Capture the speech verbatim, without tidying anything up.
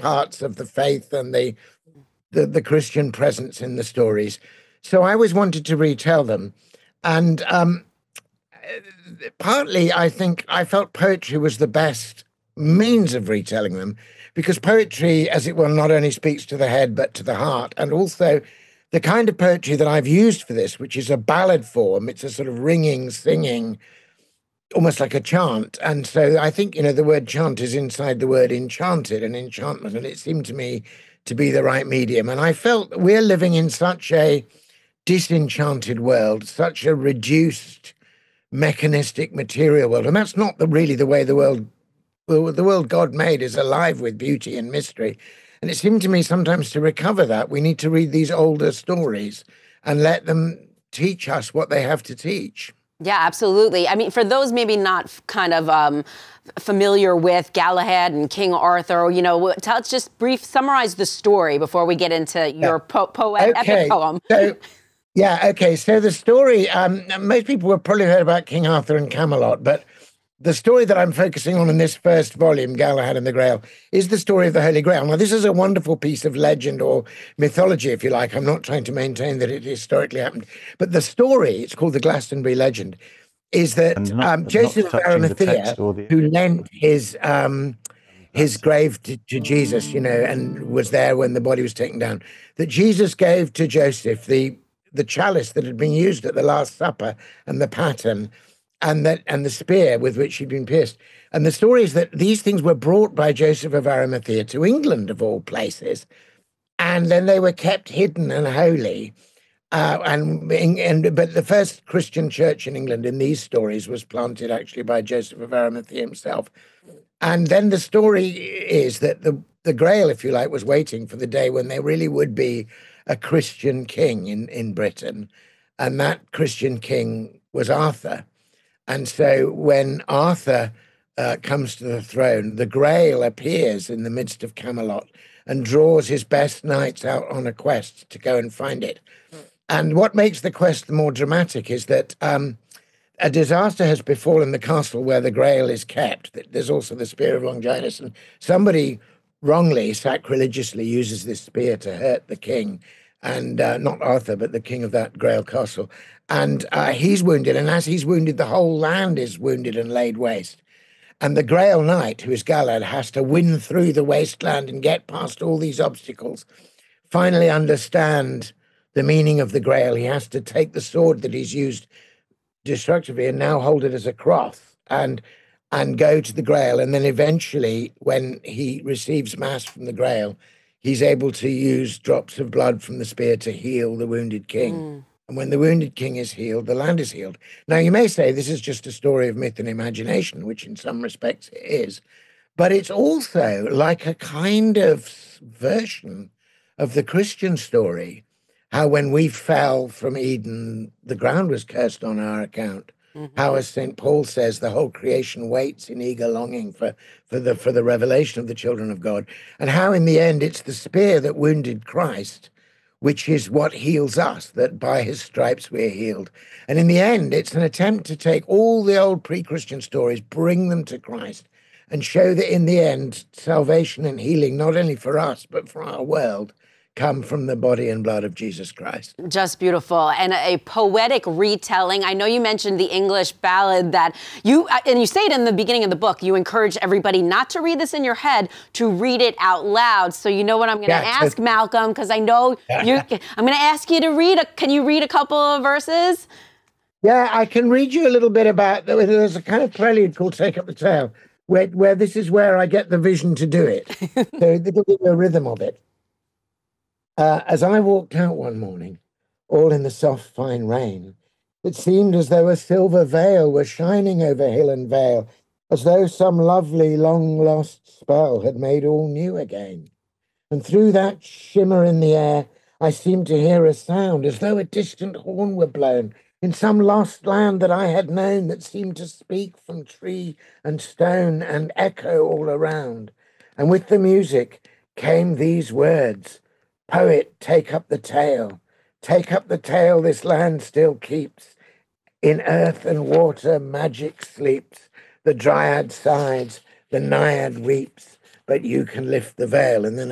parts of the faith and the, the, the Christian presence in the stories. So I always wanted to retell them. And um, partly, I think I felt poetry was the best means of retelling them, because poetry, as it were, not only speaks to the head, but to the heart. And also the kind of poetry that I've used for this, which is a ballad form, it's a sort of ringing, singing, almost like a chant. And so I think, you know, the word chant is inside the word enchanted and enchantment. And it seemed to me to be the right medium. And I felt we're living in such a disenchanted world, such a reduced, mechanistic, material world. And that's not the, really the way the world, well, the world God made is alive with beauty and mystery. And it seemed to me sometimes to recover that, we need to read these older stories and let them teach us what they have to teach. Yeah, absolutely. I mean, for those maybe not kind of um, familiar with Galahad and King Arthur, you know, tell us just brief, summarize the story before we get into your po- poet, okay. epic poem. So, yeah, okay. So the story, um, most people have probably heard about King Arthur and Camelot, but the story that I'm focusing on in this first volume, Galahad and the Grail, is the story of the Holy Grail. Now, this is a wonderful piece of legend or mythology, if you like. I'm not trying to maintain that it historically happened. But the story, it's called the Glastonbury legend, is that not, um, Joseph of Arimathea, the... who lent his um, his grave to, to Jesus, you know, and was there when the body was taken down, that Jesus gave to Joseph the the chalice that had been used at the Last Supper and the paten, and that and the spear with which she'd been pierced. And the story is that these things were brought by Joseph of Arimathea to England, of all places, and then they were kept hidden and holy. Uh, and, and but the first Christian church in England in these stories was planted actually by Joseph of Arimathea himself. And then the story is that the, the Grail, if you like, was waiting for the day when there really would be a Christian king in, in Britain. And that Christian king was Arthur. And so when Arthur uh, comes to the throne, the Grail appears in the midst of Camelot and draws his best knights out on a quest to go and find it. And what makes the quest more dramatic is that um, a disaster has befallen the castle where the Grail is kept. There's also the Spear of Longinus, and somebody wrongly, sacrilegiously uses this spear to hurt the king, and uh, not Arthur, but the king of that Grail castle. And uh, he's wounded, and as he's wounded, the whole land is wounded and laid waste. And the Grail Knight, who is Galahad, has to win through the wasteland and get past all these obstacles, finally understand the meaning of the Grail. He has to take the sword that he's used destructively and now hold it as a cross and and go to the Grail. And then eventually, when he receives mass from the Grail, he's able to use drops of blood from the spear to heal the wounded king. Mm. And when the wounded king is healed, the land is healed. Now, you may say this is just a story of myth and imagination, which in some respects it is, but it's also like a kind of version of the Christian story, how when we fell from Eden, the ground was cursed on our account. Mm-hmm. How, as Saint Paul says, the whole creation waits in eager longing for, for, the, for the revelation of the children of God. And how, in the end, it's the spear that wounded Christ, which is what heals us, that by his stripes we're healed. And in the end, it's an attempt to take all the old pre-Christian stories, bring them to Christ, and show that in the end, salvation and healing, not only for us, but for our world, come from the body and blood of Jesus Christ. Just beautiful. And a poetic retelling. I know you mentioned the English ballad that you, and you say it in the beginning of the book, you encourage everybody not to read this in your head, to read it out loud. So you know what I'm going to yeah, ask, so, Malcolm, because I know you, I'm going to ask you to read, a, can you read a couple of verses? Yeah, I can read you a little bit about, there's a kind of prelude called Take Up the Tale, where, where this is where I get the vision to do it. So it'll give you a rhythm of it. Uh, as I walked out one morning, all in the soft, fine rain, it seemed as though a silver veil were shining over hill and vale, as though some lovely, long-lost spell had made all new again. And through that shimmer in the air, I seemed to hear a sound, as though a distant horn were blown, in some lost land that I had known, that seemed to speak from tree and stone and echo all around. And with the music came these words: "Poet, take up the tale, take up the tale this land still keeps. In earth and water magic sleeps, the dryad sighs, the naiad weeps, but you can lift the veil. And then